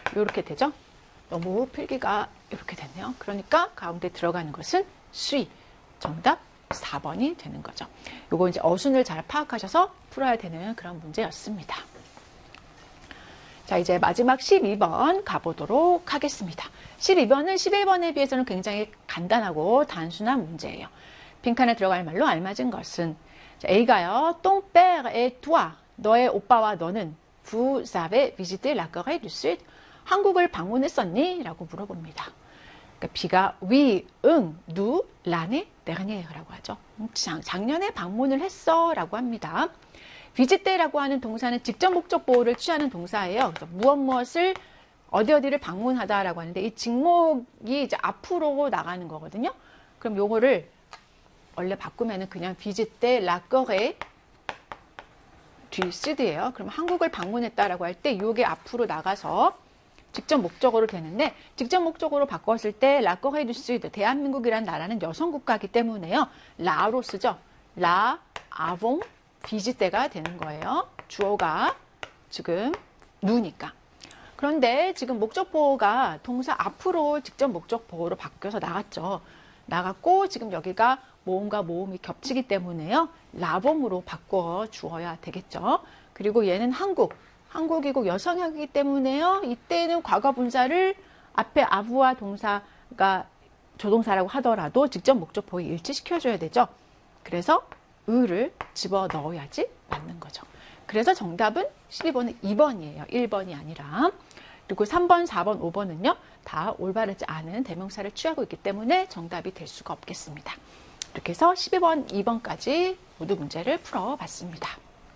이렇게 되죠. 너무 필기가 이렇게 됐네요. 그러니까 가운데 들어가는 것은 suis. 정답 4번이 되는 거죠. 요거 이제 어순을 잘 파악하셔서 풀어야 되는 그런 문제였습니다. 자, 이제 마지막 12번 가보도록 하겠습니다. 12번은 11번에 비해서는 굉장히 간단하고 단순한 문제예요. 빈칸에 들어갈 말로 알맞은 것은 자, A가요. Ton père et toi, 너의 오빠와 너는 vous avez visité la Corée du Sud, 한국을 방문했었니? 라고 물어봅니다. 그러니까 B가 oui, 응, nous, l'année dernière라고 하죠. 작년에 방문을 했어 라고 합니다. visiter라고 하는 동사는 직접 목적 보호를 취하는 동사예요. 그래서 무엇을 어디를 방문하다라고 하는데 이 직목이 이제 앞으로 나가는 거거든요. 그럼 요거를 원래 바꾸면은 그냥 visiter la Corée du Sud예요. 그럼 한국을 방문했다라고 할 때 요게 앞으로 나가서 직접 목적어로 되는데 직접 목적어로 바꿨을 때 la Corée du Sud, 대한민국이라는 나라는 여성 국가이기 때문에요. 라로 쓰죠. la avons visite가 되는 거예요. 주어가 지금 누니까. 그런데 지금 목적보호가 동사 앞으로 직접 목적보호로 바뀌어서 나갔죠. 나갔고 지금 여기가 모음과 모음이 겹치기 때문에요. 라봄으로 바꿔 주어야 되겠죠. 그리고 얘는 한국이고 여성이기 때문에요. 이때는 과거 분사를 앞에 아부와 동사가 조동사라고 하더라도 직접 목적보호에 일치시켜줘야 되죠. 그래서 을을 집어넣어야지 맞는 거죠. 그래서 정답은 12번은 2번이에요. 1번이 아니라. 그리고 3번, 4번, 5번은요. 다 올바르지 않은 대명사를 취하고 있기 때문에 정답이 될 수가 없겠습니다. 이렇게 해서 12번, 2번까지 모두 문제를 풀어봤습니다.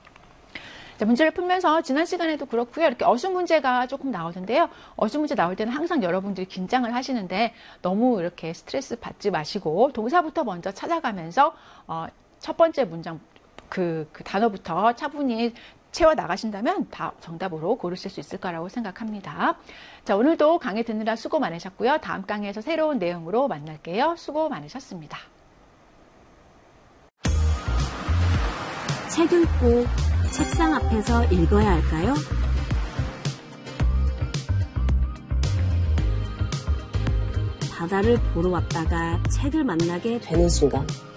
자, 문제를 풀면서 지난 시간에도 그렇고요. 이렇게 어순 문제가 조금 나오는데요. 어순 문제 나올 때는 항상 여러분들이 긴장을 하시는데 너무 이렇게 스트레스 받지 마시고 동사부터 먼저 찾아가면서 첫 번째 문장 그 단어부터 차분히 채워 나가신다면 다 정답으로 고르실 수 있을 거라고 생각합니다. 자, 오늘도 강의 듣느라 수고 많으셨고요. 다음 강의에서 새로운 내용으로 만날게요. 수고 많으셨습니다. 책을 꼭 책상 앞에서 읽어야 할까요? 바다를 보러 왔다가 책을 만나게 되는 순간